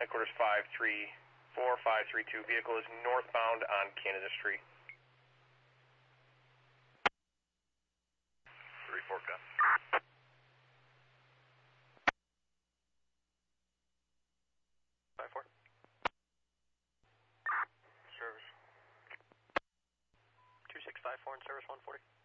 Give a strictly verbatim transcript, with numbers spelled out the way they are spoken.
Headquarters five three four five three two. Vehicle is northbound on Canada Street. three four, gun. five four. Service. two six five four in service one forty.